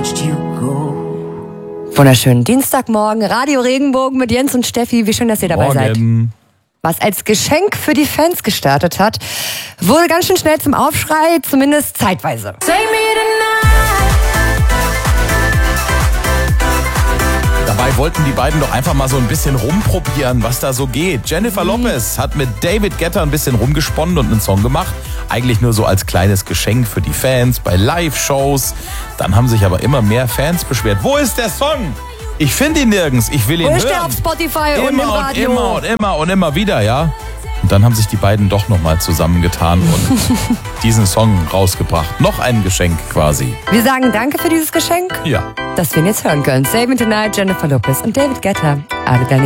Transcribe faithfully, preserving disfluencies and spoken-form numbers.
watched you go. Wunderschönen Dienstagmorgen, Radio Regenbogen mit Jens und Steffi. Wie schön, dass ihr dabei Morgen. seid. Was als Geschenk für die Fans gestartet hat, wurde ganz schön schnell zum Aufschrei, zumindest zeitweise. Take me tonight. Dabei wollten die beiden doch einfach mal so ein bisschen rumprobieren, was da so geht. Jennifer Lopez hat mit David Guetta ein bisschen rumgesponnen und einen Song gemacht. Eigentlich nur so als kleines Geschenk für die Fans bei Live-Shows. Dann haben sich aber immer mehr Fans beschwert. Wo ist der Song? Ich finde ihn nirgends. Ich will ihn Wo hören. ist der auf Spotify immer und im und Radio? immer und immer und immer wieder, ja. Und dann haben sich die beiden doch nochmal zusammengetan und diesen Song rausgebracht. Noch ein Geschenk quasi. Wir sagen danke für dieses Geschenk, Ja. dass wir ihn jetzt hören können. Save Me Tonight, Jennifer Lopez und David Guetta. Alle deine